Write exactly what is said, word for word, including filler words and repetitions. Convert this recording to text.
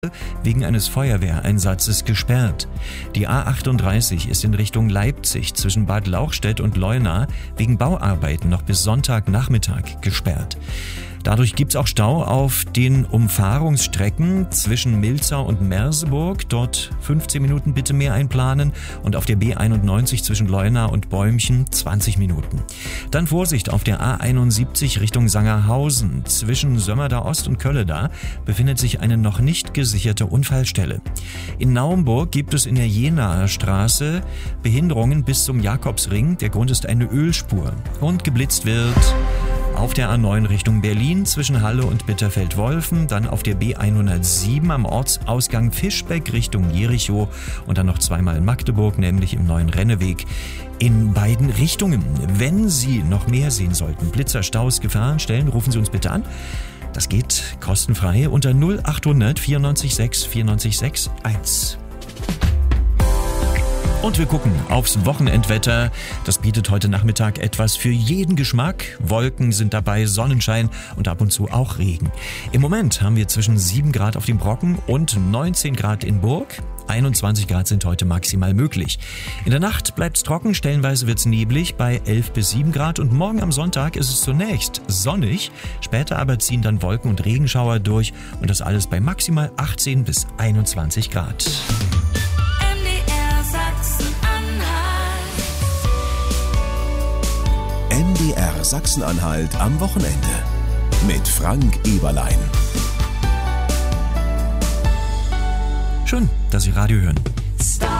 wegen eines Feuerwehreinsatzes gesperrt. Die A achtunddreißig ist in Richtung Leipzig zwischen Bad Lauchstädt und Leuna wegen Bauarbeiten noch bis Sonntagnachmittag gesperrt. Dadurch gibt's auch Stau auf den Umfahrungsstrecken zwischen Milzau und Merseburg. Dort fünfzehn Minuten bitte mehr einplanen. Und auf der B einundneunzig zwischen Leuna und Bäumchen zwanzig Minuten. Dann Vorsicht auf der A einundsiebzig Richtung Sangerhausen. Zwischen Sömmerda Ost und Kölleda befindet sich eine noch nicht gesicherte Unfallstelle. In Naumburg gibt es in der Jenaer Straße Behinderungen bis zum Jakobsring. Der Grund ist eine Ölspur. Und geblitzt wird auf der A neun Richtung Berlin zwischen Halle und Bitterfeld-Wolfen, dann auf der B hundertsieben am Ortsausgang Fischbeck Richtung Jericho und dann noch zweimal in Magdeburg, nämlich im neuen Renneweg in beiden Richtungen. Wenn Sie noch mehr sehen sollten, Blitzer, Staus, Gefahrenstellen, rufen Sie uns bitte an. Das geht kostenfrei unter null achthundert vierundneunzig sechs vierundneunzig sechs eins. Und wir gucken aufs Wochenendwetter. Das bietet heute Nachmittag etwas für jeden Geschmack. Wolken sind dabei, Sonnenschein und ab und zu auch Regen. Im Moment haben wir zwischen sieben Grad auf dem Brocken und neunzehn Grad in Burg. einundzwanzig Grad sind heute maximal möglich. In der Nacht bleibt's trocken, stellenweise wird's neblig bei elf bis sieben Grad und morgen am Sonntag ist es zunächst sonnig. Später aber ziehen dann Wolken und Regenschauer durch und das alles bei maximal achtzehn bis einundzwanzig Grad. M D R Sachsen-Anhalt am Wochenende mit Frank Eberlein. Schön, dass Sie Radio hören.